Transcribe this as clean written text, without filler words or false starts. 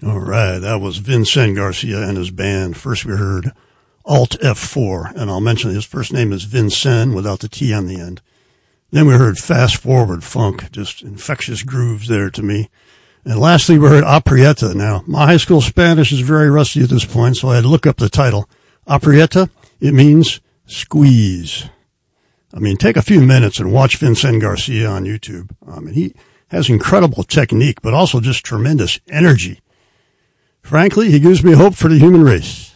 All right, that was Vincent Garcia and his band. First we heard Alt F4, and I'll mention his first name is Vincent without the T on the end. Then we heard Fast Forward Funk, just infectious grooves there to me. And lastly, we heard Aprieta. Now, my high school Spanish is very rusty at this point, so I had to look up the title. Aprieta, it means squeeze. I mean, take a few minutes and watch Vincent Garcia on YouTube. I mean, he has incredible technique, but also just tremendous energy. Frankly, he gives me hope for the human race.